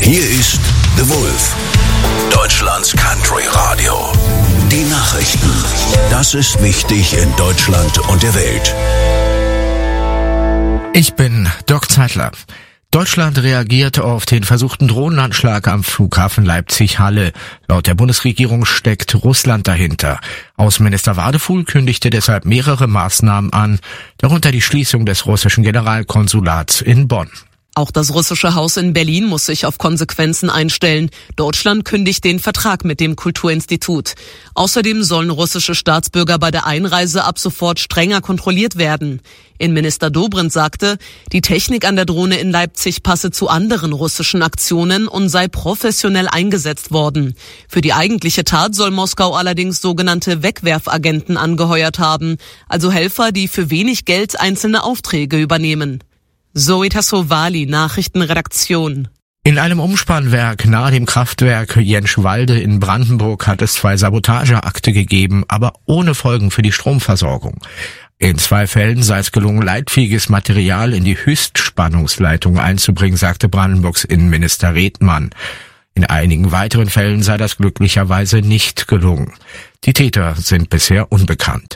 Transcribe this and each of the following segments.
Hier ist The Wolf, Deutschlands Country Radio. Die Nachrichten. Das ist wichtig in Deutschland und der Welt. Ich bin Doc Zeitler. Deutschland reagiert auf den versuchten Drohnenanschlag am Flughafen Leipzig-Halle. Laut der Bundesregierung steckt Russland dahinter. Außenminister Wadefuhl kündigte deshalb mehrere Maßnahmen an, darunter die Schließung des russischen Generalkonsulats in Bonn. Auch das russische Haus in Berlin muss sich auf Konsequenzen einstellen. Deutschland kündigt den Vertrag mit dem Kulturinstitut. Außerdem sollen russische Staatsbürger bei der Einreise ab sofort strenger kontrolliert werden. Innenminister Dobrindt sagte, die Technik an der Drohne in Leipzig passe zu anderen russischen Aktionen und sei professionell eingesetzt worden. Für die eigentliche Tat soll Moskau allerdings sogenannte Wegwerfagenten angeheuert haben, also Helfer, die für wenig Geld einzelne Aufträge übernehmen. Zoe Tassovali, Nachrichtenredaktion. In einem Umspannwerk nahe dem Kraftwerk Jenschwalde in Brandenburg hat es 2 Sabotageakte gegeben, aber ohne Folgen für die Stromversorgung. In 2 Fällen sei es gelungen, leitfähiges Material in die Höchstspannungsleitung einzubringen, sagte Brandenburgs Innenminister Redmann. In einigen weiteren Fällen sei das glücklicherweise nicht gelungen. Die Täter sind bisher unbekannt.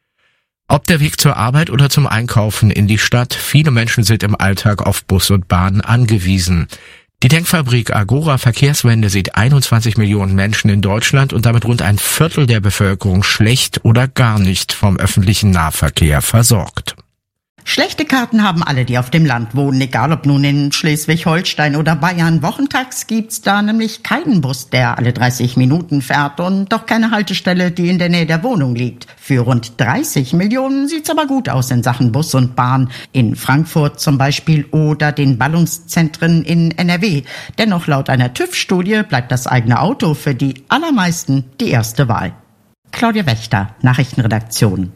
Ob der Weg zur Arbeit oder zum Einkaufen in die Stadt, viele Menschen sind im Alltag auf Bus und Bahn angewiesen. Die Denkfabrik Agora Verkehrswende sieht 21 Millionen Menschen in Deutschland und damit rund ein Viertel der Bevölkerung schlecht oder gar nicht vom öffentlichen Nahverkehr versorgt. Schlechte Karten haben alle, die auf dem Land wohnen, egal ob nun in Schleswig-Holstein oder Bayern. Wochentags gibt's da nämlich keinen Bus, der alle 30 Minuten fährt und doch keine Haltestelle, die in der Nähe der Wohnung liegt. Für rund 30 Millionen sieht's aber gut aus in Sachen Bus und Bahn. In Frankfurt zum Beispiel oder den Ballungszentren in NRW. Dennoch laut einer TÜV-Studie bleibt das eigene Auto für die allermeisten die erste Wahl. Claudia Wächter, Nachrichtenredaktion.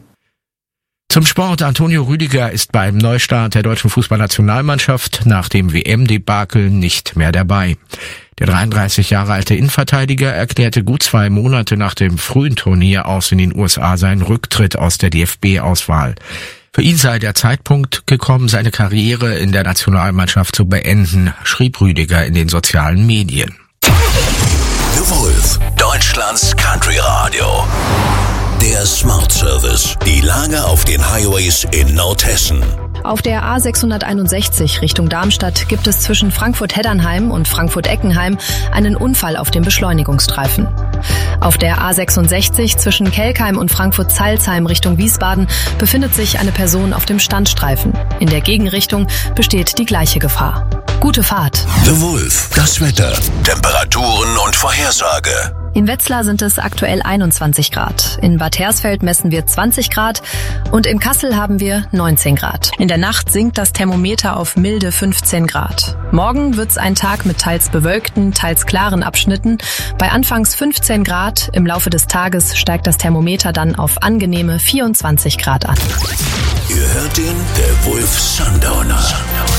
Zum Sport. Antonio Rüdiger ist beim Neustart der deutschen Fußballnationalmannschaft nach dem WM-Debakel nicht mehr dabei. Der 33 Jahre alte Innenverteidiger erklärte gut 2 Monate nach dem frühen Turnier aus in den USA seinen Rücktritt aus der DFB-Auswahl. Für ihn sei der Zeitpunkt gekommen, seine Karriere in der Nationalmannschaft zu beenden, schrieb Rüdiger in den sozialen Medien. The Wolf, Deutschlands Country Radio. Der Smart Service. Die Lage auf den Highways in Nordhessen. Auf der A661 Richtung Darmstadt gibt es zwischen Frankfurt-Heddernheim und Frankfurt-Eckenheim einen Unfall auf dem Beschleunigungsstreifen. Auf der A66 zwischen Kelkheim und Frankfurt-Zeilsheim Richtung Wiesbaden befindet sich eine Person auf dem Standstreifen. In der Gegenrichtung besteht die gleiche Gefahr. Gute Fahrt. The Wolf, das Wetter, Temperaturen und Vorhersage. In Wetzlar sind es aktuell 21 Grad. In Bad Hersfeld messen wir 20 Grad und in Kassel haben wir 19 Grad. In der Nacht sinkt das Thermometer auf milde 15 Grad. Morgen wird's ein Tag mit teils bewölkten, teils klaren Abschnitten. Bei anfangs 15 Grad, im Laufe des Tages steigt das Thermometer dann auf angenehme 24 Grad an. Ihr hört den The Wolf Sundowner.